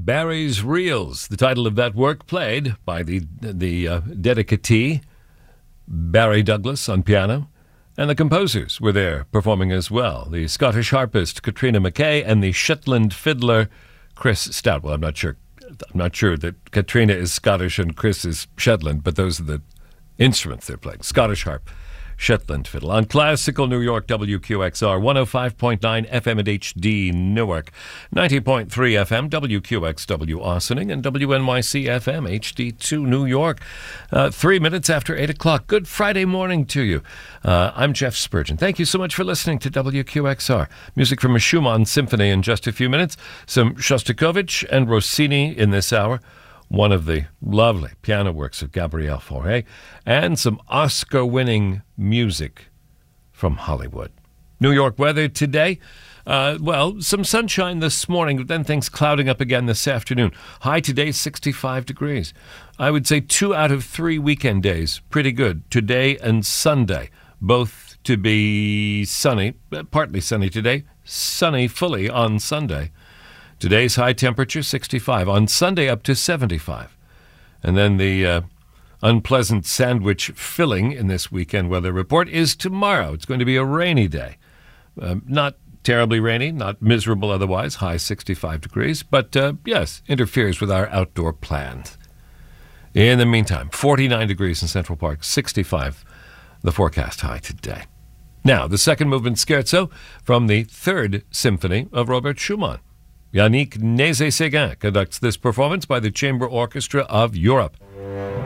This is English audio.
Barry's Reels, the title of that work, played by the dedicatee, Barry Douglas, on piano, and the composers were there performing as well. The Scottish harpist, Katrina McKay, and the Shetland fiddler, Chris Stout. Well, I'm not sure that Katrina is Scottish and Chris is Shetland, but those are the instruments they're playing. Scottish harp, Shetland fiddle. On Classical New York, WQXR, 105.9 FM at HD Newark, 90.3 FM, WQXW Ossining, and WNYC FM, HD2 New York. 3 minutes after 8 o'clock. Good Friday morning to you. I'm Jeff Spurgeon. Thank you so much for listening to WQXR. Music from a Schumann symphony in just a few minutes. Some Shostakovich and Rossini in this hour. One of the lovely piano works of Gabriel Fauré, and some Oscar-winning music from Hollywood. New York weather today, some sunshine this morning, but then things clouding up again this afternoon. High today, 65 degrees. I would say 2 out of 3 weekend days, pretty good. Today and Sunday, both to be sunny, partly sunny today, sunny fully on Sunday. Today's high temperature, 65. On Sunday, up to 75. And then the unpleasant sandwich filling in this weekend weather report is tomorrow. It's going to be a rainy day. Not terribly rainy, not miserable otherwise, high 65 degrees. But, yes, interferes with our outdoor plans. In the meantime, 49 degrees in Central Park, 65 the forecast high today. Now, the second movement scherzo from the Third Symphony of Robert Schumann. Yannick Nézet-Séguin conducts this performance by the Chamber Orchestra of Europe.